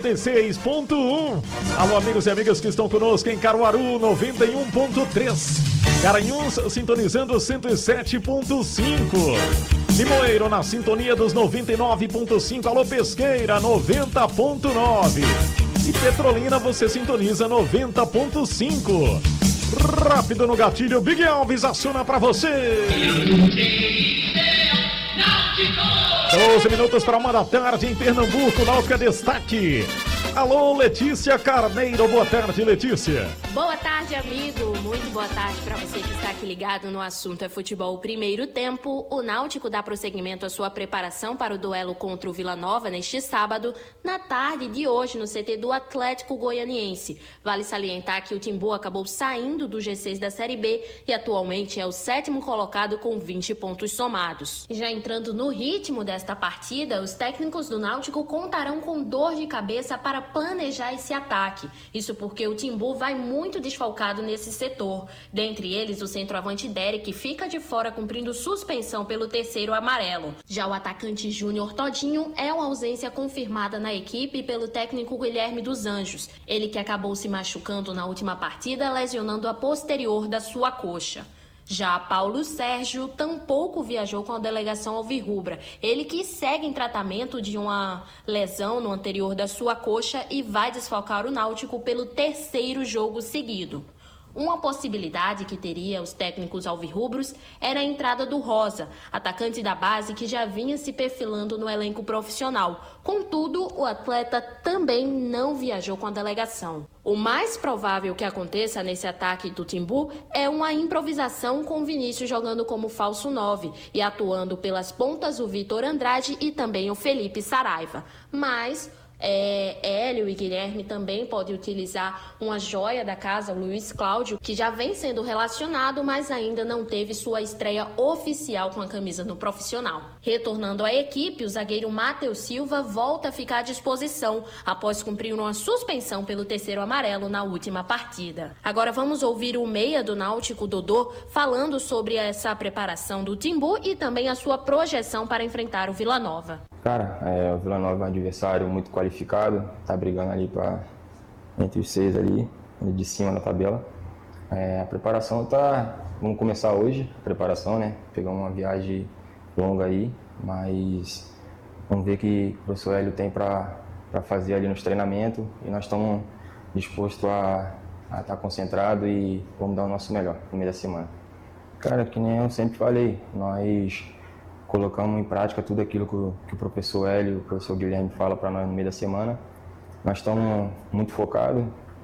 96.1. Alô, amigos e amigas que estão conosco em Caruaru, 91.3. Garanhuns, sintonizando 107.5. Limoeiro, na sintonia dos 99.5. Alô, Pesqueira, 90.9. E Petrolina, você sintoniza 90.5. Rápido no gatilho, Big Alves aciona pra você. 12 minutos para 1 da tarde em Pernambuco, Náutica Destaque. Alô, Letícia Carneiro, boa tarde, Letícia. Boa tarde, amigo. Muito boa tarde para você que está aqui ligado no assunto é futebol. Primeiro tempo, o Náutico dá prosseguimento à sua preparação para o duelo contra o Vila Nova neste sábado, na tarde de hoje, no CT do Atlético Goianiense. Vale salientar que o Timbu acabou saindo do G6 da Série B e atualmente é o 7º colocado com 20 pontos somados. Já entrando no ritmo desta partida, os técnicos do Náutico contarão com dor de cabeça para planejar esse ataque. Isso porque o Timbu vai muito desfalcado nesse setor. Dentre eles, o centroavante Derek fica de fora cumprindo suspensão pelo terceiro amarelo. Já o atacante Júnior Todinho é uma ausência confirmada na equipe pelo técnico Guilherme dos Anjos. Ele que acabou se machucando na última partida, lesionando a posterior da sua coxa. Já Paulo Sérgio tampouco viajou com a delegação alvirrubra. Ele que segue em tratamento de uma lesão no anterior da sua coxa e vai desfalcar o Náutico pelo terceiro jogo seguido. Uma possibilidade que teria os técnicos alvirrubros era a entrada do Rosa, atacante da base que já vinha se perfilando no elenco profissional. Contudo, o atleta também não viajou com a delegação. O mais provável que aconteça nesse ataque do Timbu é uma improvisação com Vinícius jogando como falso 9 e atuando pelas pontas o Vitor Andrade e também o Felipe Saraiva. Mas Hélio e Guilherme também podem utilizar uma joia da casa, o Luiz Cláudio, que já vem sendo relacionado, mas ainda não teve sua estreia oficial com a camisa no profissional. Retornando à equipe, o zagueiro Matheus Silva volta a ficar à disposição após cumprir uma suspensão pelo terceiro amarelo na última partida. Agora vamos ouvir o meia do Náutico, Dodô, falando sobre essa preparação do Timbu e também a sua projeção para enfrentar o Vila Nova. Cara, o Vila Nova é um adversário muito qualificado, tá brigando ali entre os 6 ali, de cima da tabela. A preparação vamos começar hoje, a preparação, né? Pegar uma viagem longa aí, mas vamos ver o que o professor Hélio tem para fazer ali nos treinamentos e nós estamos dispostos a estar concentrados e vamos dar o nosso melhor no meio da semana. Cara, que nem eu sempre falei, nós colocamos em prática tudo aquilo que o professor Hélio e o professor Guilherme falam para nós no meio da semana. Nós estamos muito focados,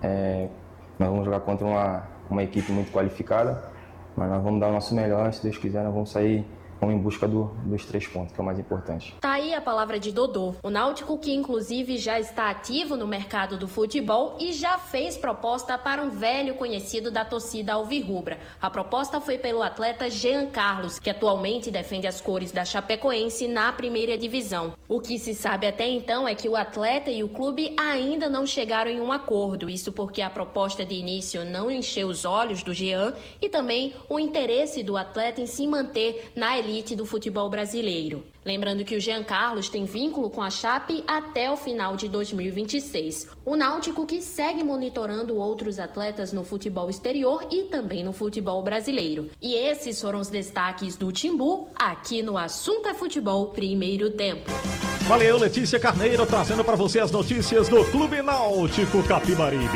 nós vamos jogar contra uma equipe muito qualificada, mas nós vamos dar o nosso melhor, se Deus quiser, nós vamos em busca dos 3 pontos, que é o mais importante. Tá aí a palavra de Dodô. O Náutico que inclusive já está ativo no mercado do futebol e já fez proposta para um velho conhecido da torcida alvirrubra. A proposta foi pelo atleta Jean Carlos, que atualmente defende as cores da Chapecoense na primeira divisão. O que se sabe até então é que o atleta e o clube ainda não chegaram em um acordo, isso porque a proposta de início não encheu os olhos do Jean e também o interesse do atleta em se manter na elite do futebol brasileiro. Lembrando que o Jean Carlos tem vínculo com a Chape até o final de 2026. O Náutico que segue monitorando outros atletas no futebol exterior e também no futebol brasileiro. E esses foram os destaques do Timbu aqui no Assunto é Futebol Primeiro Tempo. Valeu, Letícia Carneiro, trazendo para você as notícias do Clube Náutico Capibaribe.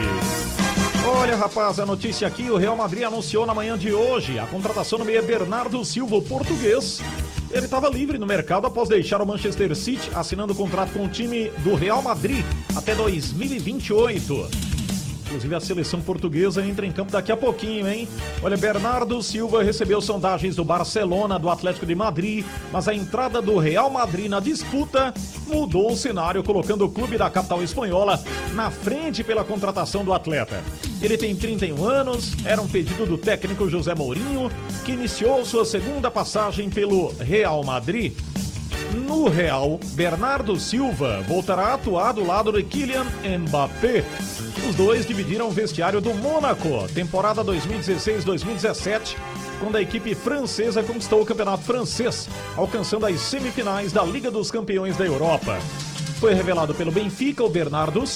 Olha, rapaz, a notícia aqui, o Real Madrid anunciou na manhã de hoje a contratação do meia Bernardo Silva, o português. Ele estava livre no mercado após deixar o Manchester City, assinando contrato com o time do Real Madrid até 2028. Inclusive a seleção portuguesa entra em campo daqui a pouquinho, hein? Olha, Bernardo Silva recebeu sondagens do Barcelona, do Atlético de Madrid, mas a entrada do Real Madrid na disputa mudou o cenário, colocando o clube da capital espanhola na frente pela contratação do atleta. Ele tem 31 anos, era um pedido do técnico José Mourinho, que iniciou sua segunda passagem pelo Real Madrid. No Real, Bernardo Silva voltará a atuar do lado de Kylian Mbappé. Os dois dividiram o vestiário do Mônaco, temporada 2016-2017, quando a equipe francesa conquistou o campeonato francês, alcançando as semifinais da Liga dos Campeões da Europa. Foi revelado pelo Benfica o Bernardo